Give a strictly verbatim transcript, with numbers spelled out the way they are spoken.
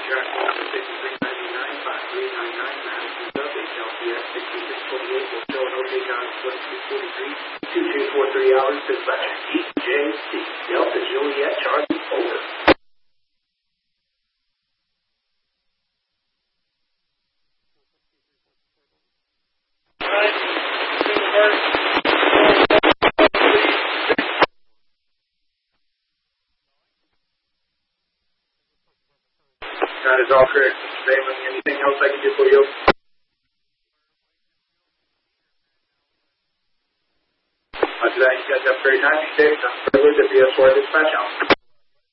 number sixty-three ninety-nine, five three nine nine, Madison Sub, H L P S sixty-six twenty-eight will show an O J count of twenty-two forty-three, two two four three hours, dispatch E J C, Delta Juliet, Charlie, over. That is all correct, Mister Damon. Anything else I can do for you? After that, you guys have a great night. Stay safe. I'm privileged to be a S four dispatch out.